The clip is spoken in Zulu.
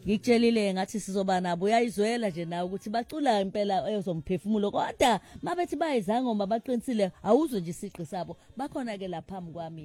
ngikutshelile ngathi sizoba nabo uyayizwela nje nawe ukuthi bacula impela ezomphefumulo kodwa mabethi bayizangoma baqinisile awuzwe nje isiqi sabo bakhona ke lapha phambi kwami